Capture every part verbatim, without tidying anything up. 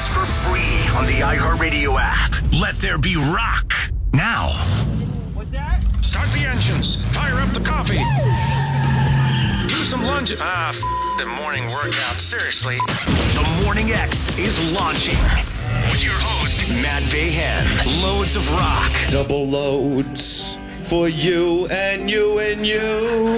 us for free on the iHeartRadio app. Let there be rock now. What's that? Start the engines. Fire up the coffee. Do some lunges. Ah, f*** the morning workout. Seriously. The Morning X is launching. With your host, Matt Bayhan. Loads of rock. Double loads for you and you and you.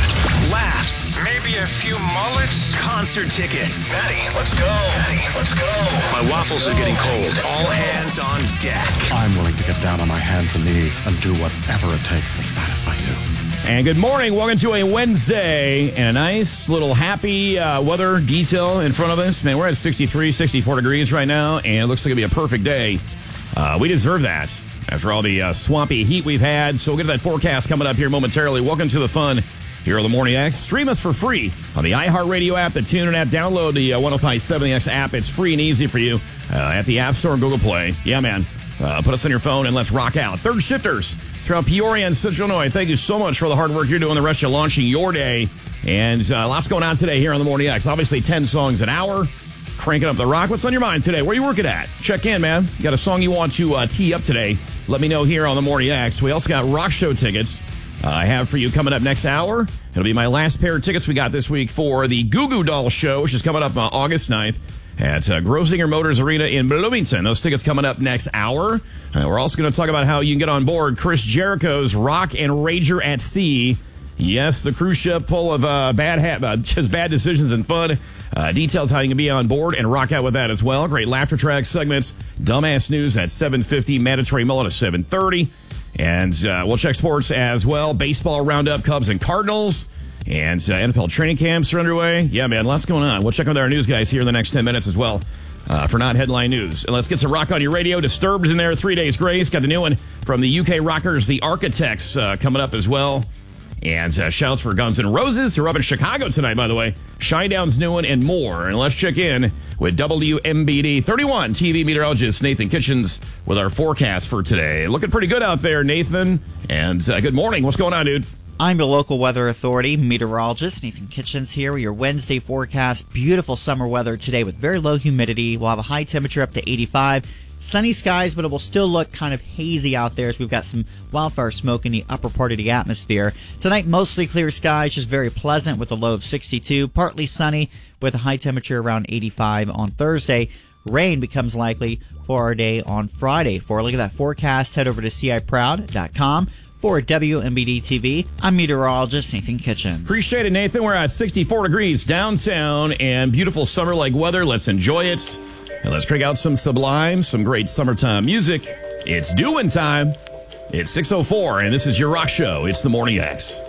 Laughs. Maybe a few mullets. Concert tickets. Maddie, let's go. Maddie, let's go. My waffles are getting cold. All hands on deck. I'm willing to get down on my hands and knees and do whatever it takes to satisfy you. And good morning. Welcome to a Wednesday and a nice little happy uh, weather detail in front of us. Man, we're at sixty-three, sixty-four degrees right now, and it looks like it'll be a perfect day. Uh, we deserve that after all the uh, swampy heat we've had. So we'll get to that forecast coming up here momentarily. Welcome to the fun here on the Morning X. Stream us for free on the iHeartRadio app, the TuneIn app. Download the uh, one oh five point seven X app. It's free and easy for you uh, at the App Store and Google Play. Yeah, man. Uh, put us on your phone and let's rock out. Third shifters throughout Peoria and Central Illinois. Thank you so much for the hard work you're doing the rest of launching your day. And uh, lots going on today here on the Morning X. Obviously, ten songs an hour. Cranking up the rock. What's on your mind today? Where are you working at? Check in, man. You got a song you want to uh, tee up today? Let me know here on the Morning X. We also got rock show tickets. Uh, I have for you coming up next hour. It'll be my last pair of tickets we got this week for the Goo Goo Dolls show, which is coming up uh, August ninth at uh, Grosinger Motors Arena in Bloomington. Those tickets coming up next hour. Uh, we're also going to talk about how you can get on board Chris Jericho's Rock and Rager at Sea. Yes, the cruise ship full of uh, bad ha- uh, just bad decisions and fun. Uh, details how you can be on board and rock out with that as well. Great laughter track segments. Dumbass news at seven fifty. Mandatory mullet at seven thirty. And uh, we'll check sports as well. Baseball roundup, Cubs and Cardinals. And uh, N F L training camps are underway. Yeah, man, lots going on. We'll check with our news guys here in the next ten minutes as well uh, for not headline news. And let's get some rock on your radio. Disturbed in there, Three Days Grace. Got the new one from the U K rockers, The Architects, uh, coming up as well. And uh, shouts for Guns N' Roses, who are up in Chicago tonight, by the way. Shinedown's new one and more. And let's check in with W M B D thirty-one T V meteorologist Nathan Kitchens with our forecast for today. Looking pretty good out there, Nathan. And uh, good morning. What's going on, dude? I'm your local weather authority, meteorologist Nathan Kitchens here with your Wednesday forecast. Beautiful summer weather today with very low humidity. We'll have a high temperature up to eighty-five. Sunny skies, but it will still look kind of hazy out there as we've got some wildfire smoke in the upper part of the atmosphere. Tonight, mostly clear skies, just very pleasant with a low of sixty-two. Partly sunny with a high temperature around eighty-five on Thursday. Rain becomes likely for our day on Friday. For a look at that forecast, head over to C I proud dot com. For W M B D T V, I'm meteorologist Nathan Kitchens. Appreciate it, Nathan. We're at sixty-four degrees downtown and beautiful summer-like weather. Let's enjoy it. And let's crank out some Sublime, some great summertime music. It's doing time. It's six oh four, and this is your rock show. It's the Morning X.